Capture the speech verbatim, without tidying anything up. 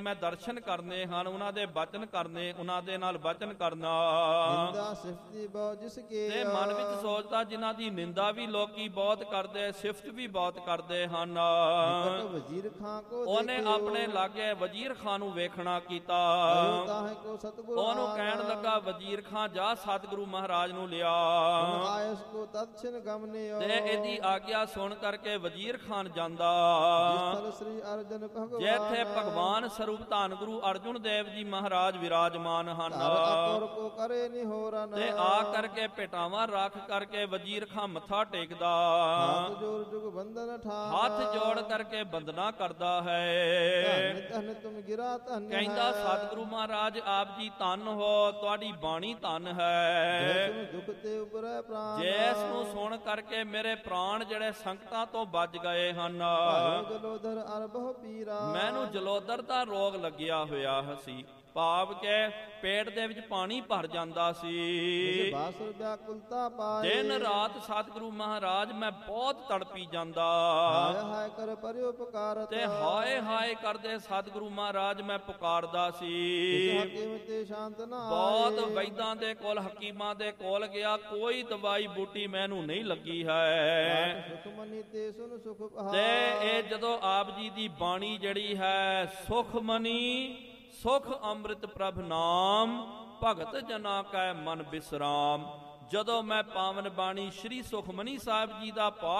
ਮੈਂ ਦਰਸ਼ਨ ਕਰਨੇ ਹਨ, ਉਹਨਾਂ ਦੇ ਬਚਨ ਕਰਨੇ, ਉਹਨਾਂ ਦੇ ਨਾਲ ਬਚਨ ਕਰਨਾ। ਨਿੰਦਾ ਸਿਫਤੀ ਬਹੁ ਜਿਸ ਕੇ ਤੇ ਮਨ ਵਿੱਚ ਸੋਚਦਾ ਜਿਨ੍ਹਾਂ ਦੀ ਨਿੰਦਾ ਵੀ ਲੋਕੀ ਬਹੁਤ ਕਰਦੇ, ਸਿਫਤ ਵੀ ਬਹੁਤ ਕਰਦੇ ਹਨ। ਵਜ਼ੀਰ ਖਾਂ ਕੋ ਉਹਨੇ ਆਪਣੇ ਲਾਗੇ ਵਜ਼ੀਰ ਖਾਂ ਨੂੰ ਵੇਖਣਾ ਕੀਤਾ। ਉਹਨੂੰ ਕਹਿਣ ਲੱਗਾ ਵਜ਼ੀਰ ਖਾਂ ਜਾ ਸਤਿਗੁਰੂ ਮਹਾਰਾਜ ਨੂੰ ਲਿਆ। ਤੇ ਇਹਦੀ ਆਗਿਆ ਸੁਣ ਕਰਕੇ ਵਜ਼ੀਰ ਖਾਨ ਜਾਂਦਾ। ਜਿੱਥੇ ਭਗਵਾਨ ਸਰੂਪ ਧੰਨ ਗੁਰੂ ਅਰਜੁਨ ਦੇਵ ਜੀ ਮਹਾਰਾਜ ਵਿਰਾਜਮਾਨ ਹਨ। ਤੇ ਆ ਕਰਕੇ ਭੇਟਾਵਾਂ ਰੱਖ ਕਰਕੇ ਵਜ਼ੀਰ ਖਾਨ ਮੱਥਾ ਟੇਕਦਾ, ਹੱਥ ਜੋੜ ਕਰਕੇ ਬੰਦਨਾ ਕਰਦਾ ਹੈ। ਕਹਿੰਦਾ ਸਤਿਗੁਰੂ ਮਹਾਰਾਜ ਆਪ ਜੀ ਧੰਨ ਹੋ, ਤੁਹਾਡੀ ਬਾਣੀ ਧੰਨ ਹੈ। ਜਿਸ ਨੂੰ ਸੁਣ ਕਰਕੇ ਮੇਰੇ ਪ੍ਰਾਣ ਜਿਹੜੇ ਸੰਕਟਾਂ ਤੋਂ ਬਚ ਗਏ ਹਨ। ਮੈਨੂੰ ਜਲੋਦਰ ਦਾ ਰੋਗ ਲੱਗਿਆ ਹੋਇਆ ਸੀ, ਭਾਵ ਕੇ ਪੇਟ ਦੇ ਵਿੱਚ ਪਾਣੀ ਭਰ ਜਾਂਦਾ ਸੀ। ਦਿਨ ਰਾਤ ਸਤਿਗੁਰੂ ਮਹਾਰਾਜ ਮੈਂ ਬਹੁਤ ਤੜਪੀ ਜਾਂਦਾ। ਤੇ ਹਾਏ ਹਾਏ ਕਰਦੇ ਸਤਿਗੁਰੂ ਮਹਾਰਾਜ ਮੈਂ ਪੁਕਾਰਦਾ ਸੀ। ਬਹੁਤ ਵੈਦਾਂ ਦੇ ਕੋਲ, ਹਕੀਮਾਂ ਦੇ ਕੋਲ ਗਿਆ, ਕੋਈ ਦਵਾਈ ਬੂਟੀ ਮੈਨੂੰ ਨਹੀਂ ਲੱਗੀ ਹੈ। ਤੇ ਇਹ ਜਦੋਂ ਆਪ ਜੀ ਦੀ ਬਾਣੀ ਜਿਹੜੀ ਹੈ, ਸੁਖਮਨੀ ਸੁਖ ਅੰਮ੍ਰਿਤ ਪ੍ਰਭ ਨਾਮ, ਭਗਤ ਜਨਾ ਕੈ ਮਨ ਬਿਸਰਾਮ। ਜਦੋਂ ਮੈਂ ਪਾਵਨ ਬਾਣੀ ਸ਼੍ਰੀ ਸੁਖਮਨੀ ਸਾਹਿਬ ਜੀ ਦਾ ਪਾਠ